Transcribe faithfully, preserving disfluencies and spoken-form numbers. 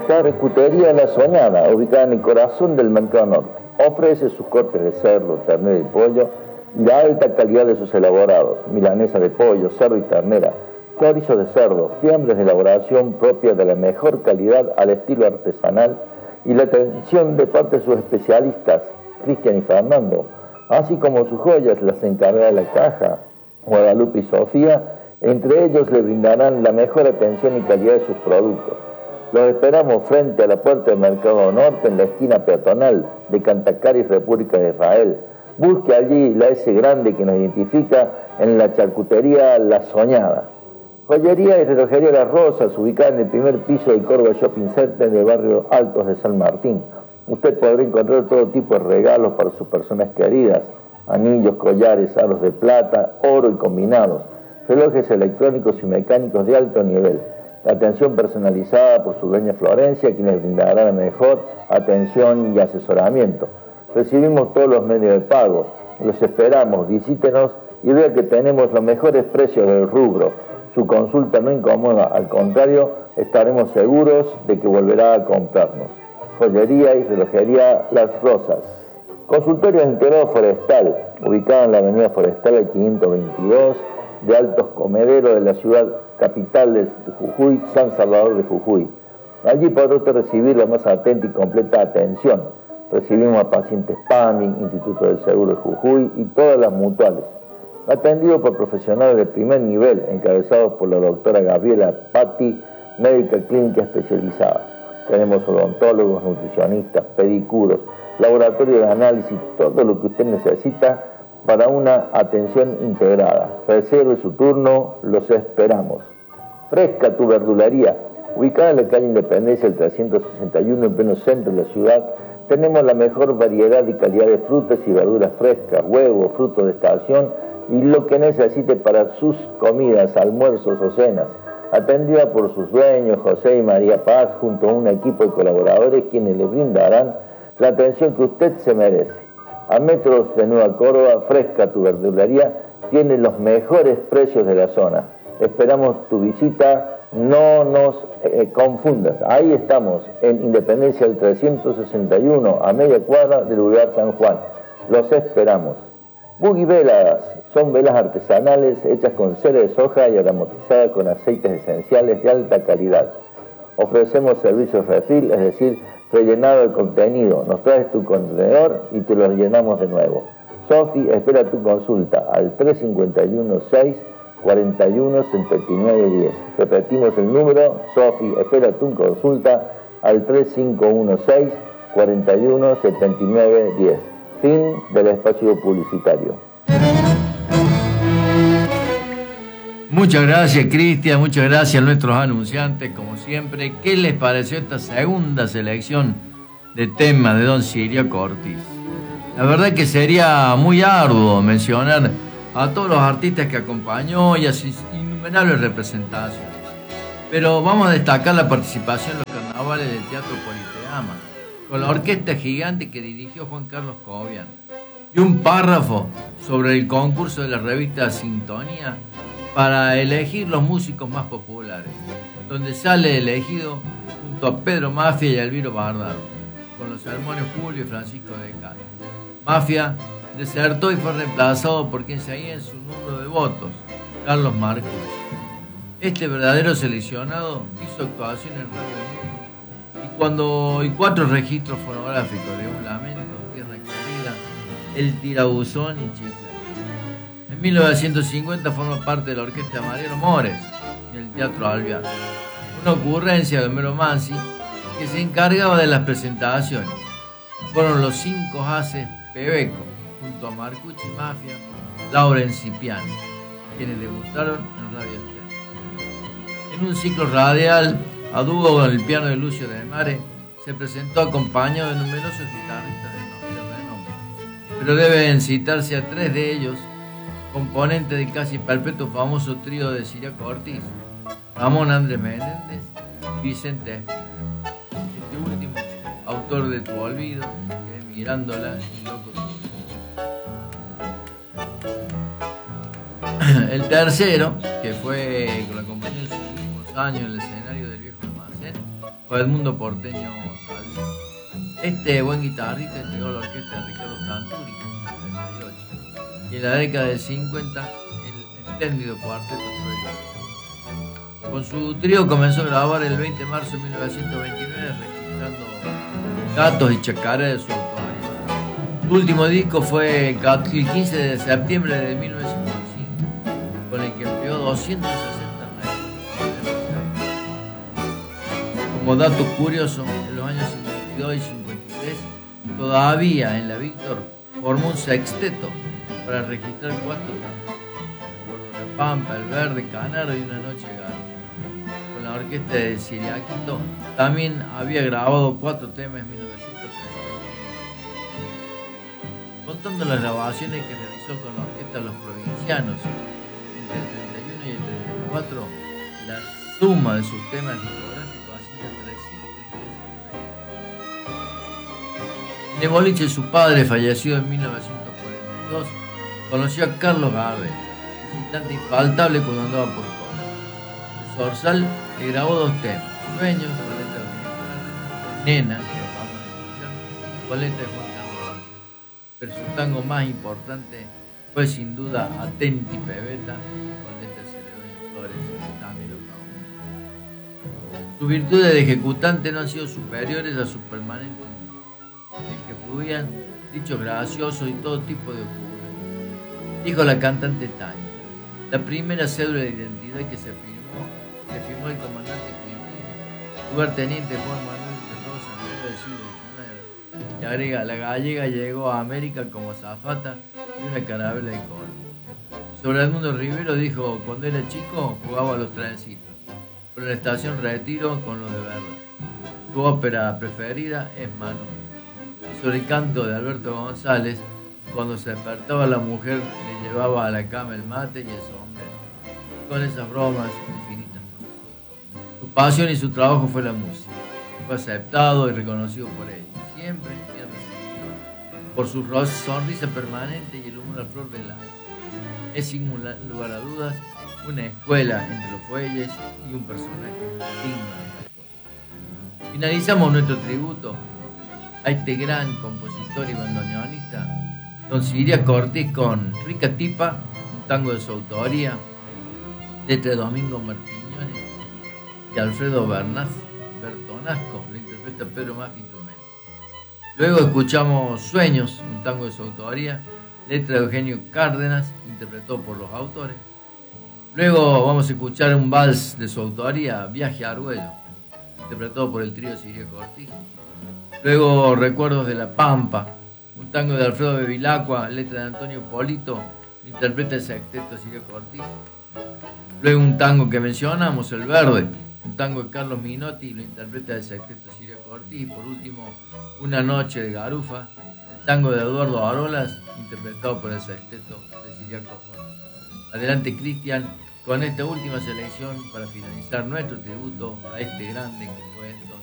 Charcutería La Soñada, ubicada en el corazón del Mercado Norte. Ofrece sus cortes de cerdo, ternera y pollo y la alta calidad de sus elaborados. Milanesa de pollo, cerdo y ternera, chorizo de cerdo, fiambres de elaboración propia de la mejor calidad al estilo artesanal y la atención de parte de sus especialistas, Cristian y Fernando, así como sus joyas, las encargadas de la caja, Guadalupe y Sofía. Entre ellos le brindarán la mejor atención y calidad de sus productos. Los esperamos frente a la puerta del Mercado Norte, en la esquina peatonal de Cantacaris, República de Israel. Busque allí la S grande que nos identifica en la charcutería La Soñada. Joyería y relojería Las Rosas, ubicada en el primer piso del Córdoba Shopping Center del barrio Altos de San Martín. Usted podrá encontrar todo tipo de regalos para sus personas queridas: anillos, collares, aros de plata, oro y combinados, relojes electrónicos y mecánicos de alto nivel. Atención personalizada por su dueña Florencia, quien les brindará la mejor atención y asesoramiento. Recibimos todos los medios de pago. Los esperamos, visítenos y vea que tenemos los mejores precios del rubro. Su consulta no incomoda, al contrario, estaremos seguros de que volverá a comprarnos. Joyería y relojería Las Rosas. Consultorio Integral Forestal, ubicado en la avenida Forestal al quinientos veintidós de Altos Comederos de la ciudad capital de Jujuy, San Salvador de Jujuy. Allí podrá usted recibir la más atenta y completa atención. Recibimos a pacientes P A M I, Instituto del Seguro de Jujuy y todas las mutuales. Atendido por profesionales de primer nivel, encabezados por la doctora Gabriela Patti, médica clínica especializada. Tenemos odontólogos, nutricionistas, pedicuros, laboratorio de análisis, todo lo que usted necesita para una atención integrada. Reserve su turno, los esperamos. Fresca tu verdulería, ubicada en la calle Independencia, el trescientos sesenta y uno, en pleno centro de la ciudad. Tenemos la mejor variedad y calidad de frutas y verduras frescas, huevos, frutos de estación y lo que necesite para sus comidas, almuerzos o cenas. Atendida por sus dueños, José y María Paz, junto a un equipo de colaboradores quienes le brindarán la atención que usted se merece. A metros de Nueva Córdoba, Fresca tu verdulería tiene los mejores precios de la zona. Esperamos tu visita, no nos eh, confundas. Ahí estamos, en Independencia del trescientos sesenta y uno, a media cuadra del lugar San Juan. Los esperamos. Buggy Velas son velas artesanales hechas con cera de soja y aromatizadas con aceites esenciales de alta calidad. Ofrecemos servicios refill, es decir, rellenado de contenido. Nos traes tu contenedor y te lo llenamos de nuevo. Sofi espera tu consulta al tres cinco uno seis, cuarenta y uno, setenta y nueve diez. Repetimos el número. Sofi espera tu consulta al tres cinco uno seis, cuarenta y uno, setenta y nueve diez. Fin del espacio publicitario. Muchas gracias, Cristian, muchas gracias a nuestros anunciantes, como siempre. ¿Qué les pareció esta segunda selección de temas de don Ciriaco Ortiz? La verdad que sería muy arduo mencionar a todos los artistas que acompañó y a sus innumerables representaciones. Pero vamos a destacar la participación en los carnavales del Teatro Politeama, con la orquesta gigante que dirigió Juan Carlos Cobian, y un párrafo sobre el concurso de la revista Sintonía para elegir los músicos más populares, donde sale elegido junto a Pedro Mafia y Elviro Bardaro, con los hermanos Julio y Francisco de Castro. Mafia desertó y fue reemplazado por quien seguía en su número de votos, Carlos Marcos. Este verdadero seleccionado hizo actuación en Radio y cuando y cuatro registros fonográficos de Un Lamento, Tierra Querida, El Tirabuzón y Chicle. En mil novecientos cincuenta formó parte de la orquesta de Mariano Mores y el Teatro Alvear, una ocurrencia de Homero Mansi que se encargaba de las presentaciones. Fueron los cinco haces Pebeco, junto a Marcucci Mafia, Lauren Cipiani, quienes debutaron en Radio Estéreo. En un ciclo radial, a dúo con el piano de Lucio de Mare, se presentó acompañado de numerosos guitarristas de renombre, pero deben citarse a tres de ellos, componente del casi perpetuo famoso trío de Ciriaco Ortiz, Ramón Andrés Menéndez y Vicente Espino. Este último, autor de Tu Olvido, que es Mirándola y Loco. El tercero, que fue con la compañía de sus últimos años en el escenario del Viejo Almacén, con Edmundo Porteño Salvio. Este buen guitarrista integró la orquesta de Ricardo Tanturi en el treinta y ocho y en la década del cincuenta el espléndido cuarteto Troilo. Con su trío comenzó a grabar el veinte de marzo de mil novecientos veintinueve registrando Gatos y Chacaré de su autoría. Su último disco fue el quince de septiembre de mil novecientos cinco, con el que empleó doscientos sesenta metros. Como dato curioso, en los años cincuenta y dos y cincuenta y tres, todavía en la Víctor formó un sexteto para registrar cuatro temas: La Pampa, El Verde, Canaro y Una Noche de Garo. Con la orquesta de Siriaquito también había grabado cuatro temas en mil novecientos treinta. Contando las grabaciones que realizó con la orquesta Los Provincianos entre el treinta y uno y el treinta y cuatro, la suma de sus temas discográficos asciende a trescientos treinta y cinco. En el boliche, su padre, fallecido en mil novecientos cuarenta y dos, conoció a Carlos Gardel, visitante infaltable cuando andaba por Córdoba. El Zorzal le grabó dos temas: Sueños, con letra de Miguel, Nena, que lo vamos a escuchar, con letra de Juan Carlos Vázquez. Pero su tango más importante fue sin duda Atenti Pebeta, con letra de Celedonio Flores, que también lo grabó. Sus virtudes de ejecutante no han sido superiores a su permanente humor, en el que fluían dichos graciosos y todo tipo de ocurrencias. Dijo la cantante Tania: la primera cédula de identidad que se firmó, que firmó el comandante Quintino, lugarteniente Juan Manuel de Rosa, en el del siglo diecinueve. Y agrega: la gallega llegó a América como azafata de una carabela de Córdoba. Sobre Edmundo Rivero dijo: cuando era chico jugaba a los trencitos, pero en la estación Retiro con los de Verde. Su ópera preferida es Manuel. Sobre el canto de Alberto González, cuando se despertaba la mujer le llevaba a la cama el mate y el sombrero. Con esas bromas infinitas. Su pasión y su trabajo fue la música. Fue aceptado y reconocido por ella. Siempre bien recibido por su sonrisa permanente y el humor a flor de la. Es sin lugar a dudas una escuela entre los fuelles y un personaje digno de recuerdo. Finalizamos nuestro tributo a este gran compositor y bandoneonista, don Ciriaco Ortiz, con Rica Tipa, un tango de su autoría, letra de Domingo Martiñones y Alfredo Bernaz, Bertonasco, lo interpreta Pedro Maffi Tumel. Luego escuchamos Sueños, un tango de su autoría, letra de Eugenio Cárdenas, interpretado por los autores. Luego vamos a escuchar un vals de su autoría, Viaje a Arguello, interpretado por el trío Ciriaco Ortiz. Luego Recuerdos de la Pampa, un tango de Alfredo Bevilacqua, letra de Antonio Polito, interpreta el sexteto Ciriaco Ortiz. Luego un tango que mencionamos, El Verde, un tango de Carlos Minotti, lo interpreta el sexteto Ciriaco Ortiz. Y por último, Una Noche de Garufa, el tango de Eduardo Arolas, interpretado por el sexteto de Ciriaco Ortiz. Adelante, Cristian, con esta última selección para finalizar nuestro tributo a este grande que fue don